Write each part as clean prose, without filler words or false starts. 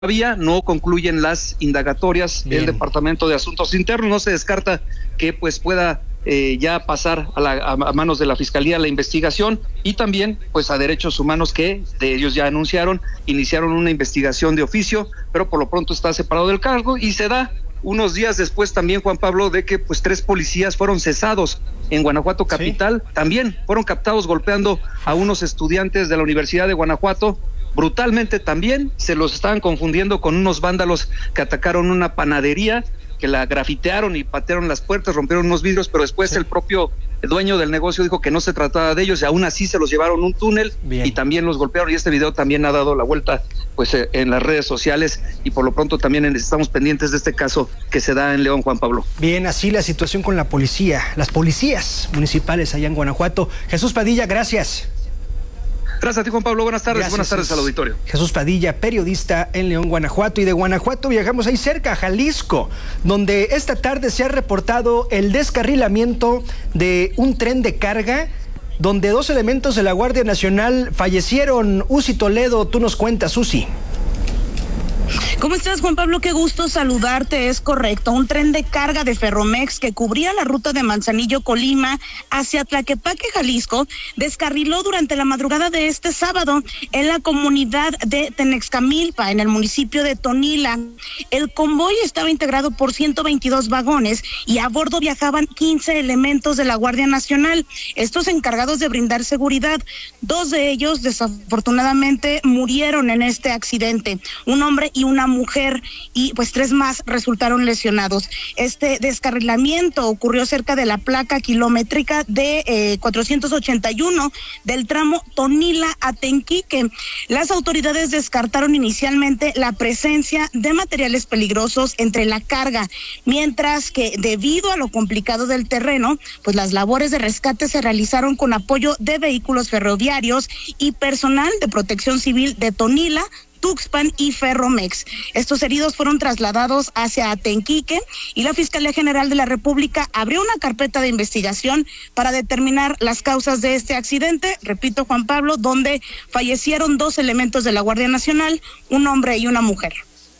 Todavía no concluyen las indagatorias del Departamento de Asuntos Internos. No se descarta que pues pueda ya pasar a manos de la Fiscalía la investigación, y también pues a Derechos Humanos, que de ellos ya iniciaron una investigación de oficio, pero por lo pronto está separado del cargo. Y se da unos días después también, Juan Pablo, de que pues 3 policías fueron cesados en Guanajuato capital. Sí. También fueron captados golpeando a unos estudiantes de la Universidad de Guanajuato. Brutalmente también se los estaban confundiendo con unos vándalos que atacaron una panadería, que la grafitearon y patearon las puertas, rompieron unos vidrios, pero después el propio dueño del negocio dijo que no se trataba de ellos, y aún así se los llevaron a un túnel. Bien. Y también los golpearon, y este video también ha dado la vuelta pues en las redes sociales, y por lo pronto también estamos pendientes de este caso que se da en León, Juan Pablo. Bien, así la situación con la policía, las policías municipales allá en Guanajuato. Jesús Padilla, gracias. Gracias a ti, Juan Pablo. Buenas tardes. Gracias. Buenas tardes al auditorio. Jesús Padilla, periodista en León, Guanajuato. Y de Guanajuato viajamos ahí cerca, a Jalisco, donde esta tarde se ha reportado el descarrilamiento de un tren de carga, donde 2 elementos de la Guardia Nacional fallecieron. Uzi Toledo, tú nos cuentas, Uzi. ¿Cómo estás, Juan Pablo? Qué gusto saludarte. Es correcto, un tren de carga de Ferromex que cubría la ruta de Manzanillo, Colima, hacia Tlaquepaque, Jalisco, descarriló durante la madrugada de este sábado en la comunidad de Tenexcamilpa, en el municipio de Tonila. El convoy estaba integrado por 122 vagones y a bordo viajaban 15 elementos de la Guardia Nacional, estos encargados de brindar seguridad. 2 de ellos desafortunadamente murieron en este accidente, un hombre y una mujer, y pues 3 más resultaron lesionados. Este descarrilamiento ocurrió cerca de la placa kilométrica de 481 del tramo Tonila a Tenquique. Las autoridades descartaron inicialmente la presencia de materiales peligrosos entre la carga, mientras que debido a lo complicado del terreno, pues las labores de rescate se realizaron con apoyo de vehículos ferroviarios y personal de Protección Civil de Tonila, Tuxpan y Ferromex. Estos heridos fueron trasladados hacia Atenquique, y la Fiscalía General de la República abrió una carpeta de investigación para determinar las causas de este accidente. Repito, Juan Pablo, donde fallecieron 2 elementos de la Guardia Nacional, un hombre y una mujer.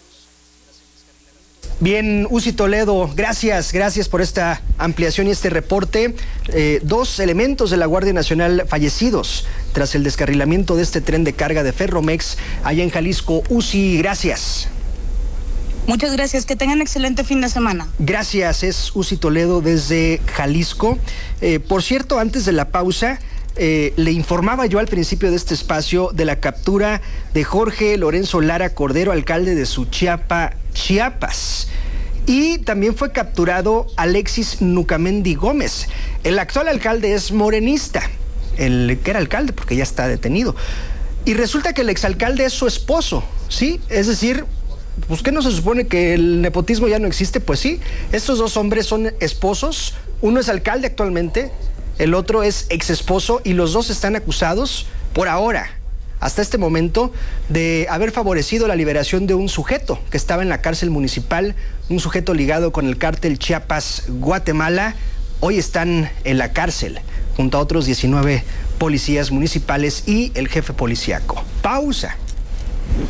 Bien, Uzi Toledo, gracias por esta ampliación y este reporte. 2 elementos de la Guardia Nacional fallecidos tras el descarrilamiento de este tren de carga de Ferromex allá en Jalisco. Uzi, gracias. Muchas gracias, que tengan excelente fin de semana. Gracias, es Uzi Toledo desde Jalisco. Por cierto, antes de la pausa, le informaba yo al principio de este espacio de la captura de Jorge Lorenzo Lara Cordero, alcalde de Suchiapa, Chiapas. Y también fue capturado Alexis Nucamendi Gómez. El actual alcalde es morenista, el que era alcalde, porque ya está detenido. Y resulta que el exalcalde es su esposo, ¿sí? Es decir, pues ¿qué no se supone que el nepotismo ya no existe? Pues sí, estos 2 hombres son esposos. Uno es alcalde actualmente, el otro es exesposo, y los 2 están acusados por ahora, hasta este momento, de haber favorecido la liberación de un sujeto que estaba en la cárcel municipal, un sujeto ligado con el cártel Chiapas Guatemala. Hoy están en la cárcel junto a otros 19 policías municipales y el jefe policíaco. Pausa.